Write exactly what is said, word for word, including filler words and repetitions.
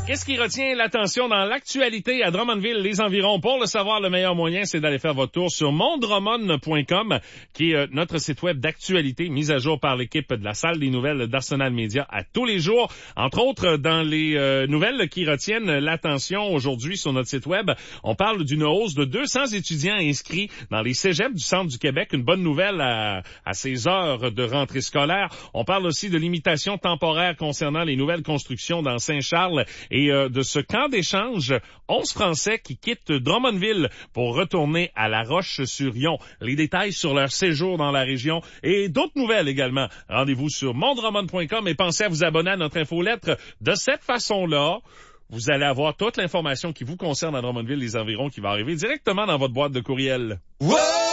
Qu'est-ce qui retient l'attention dans l'actualité à Drummondville, les environs? Pour le savoir, le meilleur moyen, c'est d'aller faire votre tour sur mon drummond point com, qui est euh, notre site web d'actualité, mis à jour par l'équipe de la salle des nouvelles d'Arsenal Média à tous les jours. Entre autres, dans les euh, nouvelles qui retiennent l'attention aujourd'hui sur notre site web, on parle d'une hausse de deux cents étudiants inscrits dans les cégeps du centre du Québec. Une bonne nouvelle à, à ces heures de rentrée scolaire. On parle aussi de limitation temporaire concernant les nouvelles constructions dans Saint-Charles et Et euh, de ce camp d'échange, onze Français qui quittent Drummondville pour retourner à La Roche-sur-Yon. Les détails sur leur séjour dans la région et d'autres nouvelles également. Rendez-vous sur mon drummond point com et pensez à vous abonner à notre infolettre. De cette façon-là, vous allez avoir toute l'information qui vous concerne à Drummondville, les environs, qui va arriver directement dans votre boîte de courriel. Wow!